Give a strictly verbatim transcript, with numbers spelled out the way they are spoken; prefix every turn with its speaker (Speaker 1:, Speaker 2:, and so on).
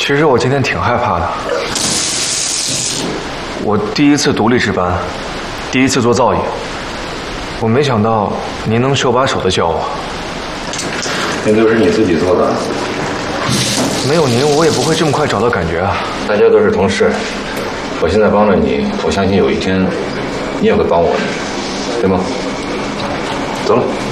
Speaker 1: 其实我今天挺害怕的。我第一次独立值班，第一次做造影，我没想到您能手把手的教我。
Speaker 2: 那都是你自己做的。
Speaker 1: 没有您，我也不会这么快找到感觉啊。
Speaker 2: 大家都是同事，我现在帮了你，我相信有一天你也会帮我的，对吗？走了。